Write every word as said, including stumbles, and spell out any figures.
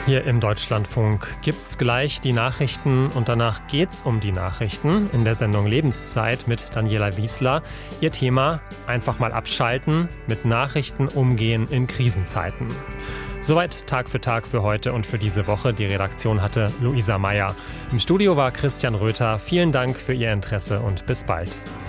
Hier im Deutschlandfunk gibt's gleich die Nachrichten und danach geht's um die Nachrichten in der Sendung Lebenszeit mit Daniela Wiesler. Ihr Thema: einfach mal abschalten, mit Nachrichten umgehen in Krisenzeiten. Soweit Tag für Tag für heute und für diese Woche. Die Redaktion hatte Luisa Meyer. Im Studio war Christian Röther. Vielen Dank für Ihr Interesse und bis bald.